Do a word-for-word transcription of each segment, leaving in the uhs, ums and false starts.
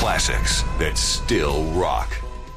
classics that still rock.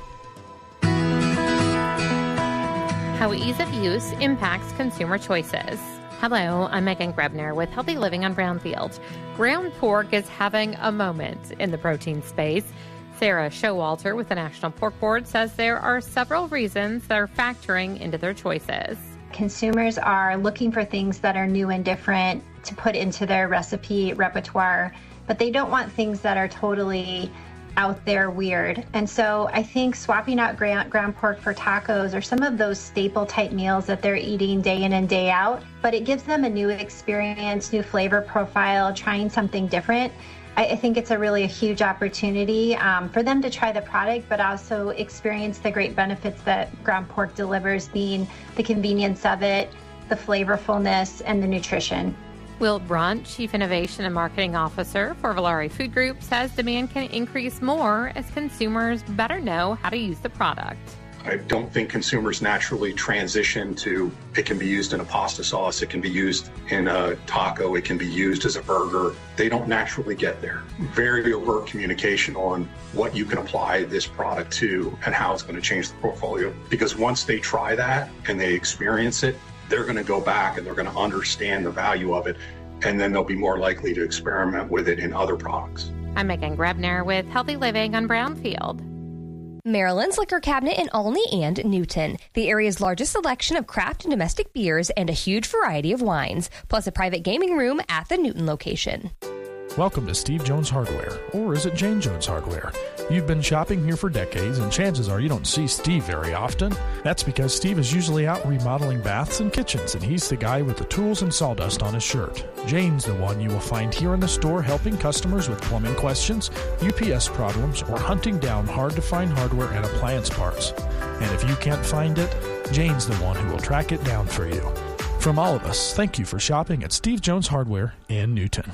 How ease of use impacts consumer choices. Hello, I'm Megan Grebner with Healthy Living on Brownfield. Ground pork is having a moment in the protein space. Sarah Showalter with the National Pork Board says there are several reasons that are factoring into their choices. Consumers are looking for things that are new and different to put into their recipe repertoire, but they don't want things that are totally out there weird. And so I think swapping out ground, ground pork for tacos or some of those staple type meals that they're eating day in and day out, but it gives them a new experience, new flavor profile, trying something different. I, I think it's a really a huge opportunity um, for them to try the product, but also experience the great benefits that ground pork delivers, being the convenience of it, the flavorfulness, and the nutrition. Will Brunt, Chief Innovation and Marketing Officer for Valari Food Group, says demand can increase more as consumers better know how to use the product. I don't think consumers naturally transition to, it can be used in a pasta sauce, it can be used in a taco, it can be used as a burger. They don't naturally get there. Very overt communication on what you can apply this product to and how it's going to change the portfolio. Because once they try that and they experience it, they're going to go back and they're going to understand the value of it, and then they'll be more likely to experiment with it in other products. I'm Megan Grebner with Healthy Living on Brownfield. Maryland's Liquor Cabinet in Olney and Newton, the area's largest selection of craft and domestic beers and a huge variety of wines, plus a private gaming room at the Newton location. Welcome to Steve Jones Hardware, or is it Jane Jones Hardware? You've been shopping here for decades, and chances are you don't see Steve very often. That's because Steve is usually out remodeling baths and kitchens, and he's the guy with the tools and sawdust on his shirt. Jane's the one you will find here in the store helping customers with plumbing questions, U P S problems, or hunting down hard-to-find hardware and appliance parts. And if you can't find it, Jane's the one who will track it down for you. From all of us, thank you for shopping at Steve Jones Hardware in Newton.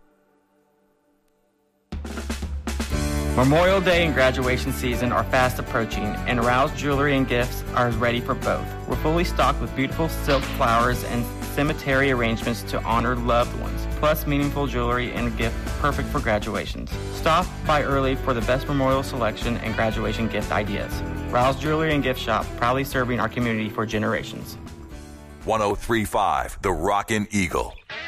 Memorial Day and graduation season are fast approaching, and Rouse Jewelry and Gifts are ready for both. We're fully stocked with beautiful silk flowers and cemetery arrangements to honor loved ones, plus meaningful jewelry and gift perfect for graduations. Stop by early for the best memorial selection and graduation gift ideas. Rouse Jewelry and Gift Shop, proudly serving our community for generations. one oh three point five The Rockin' Eagle.